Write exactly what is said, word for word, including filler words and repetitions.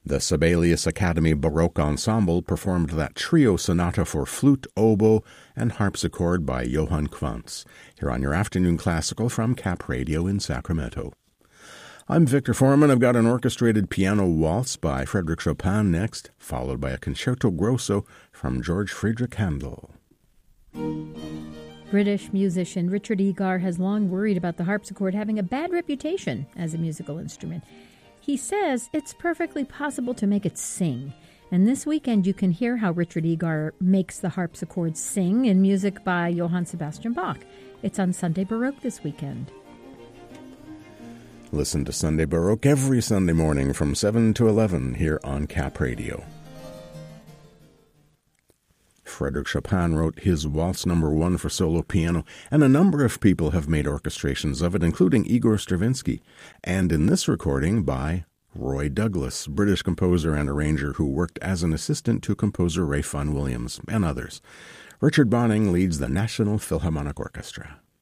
The Sibelius Academy Baroque Ensemble performed that trio sonata for flute, oboe, and harpsichord by Johann Quantz, here on your Afternoon Classical from Cap Radio in Sacramento. I'm Victor Foreman. I've got an orchestrated piano waltz by Frédéric Chopin next, followed by a concerto grosso from George Friedrich Handel. British musician Richard Egar has long worried about the harpsichord having a bad reputation as a musical instrument. He says it's perfectly possible to make it sing. And this weekend you can hear how Richard Egar makes the harpsichord sing in music by Johann Sebastian Bach. It's on Sunday Baroque this weekend. Listen to Sunday Baroque every Sunday morning from seven to eleven here on Cap Radio. Frédéric Chopin wrote his Waltz Number One for solo piano, and a number of people have made orchestrations of it, including Igor Stravinsky, and in this recording by Roy Douglas, British composer and arranger who worked as an assistant to composer Ray Vaughan Williams and others. Richard Bonning leads the National Philharmonic Orchestra.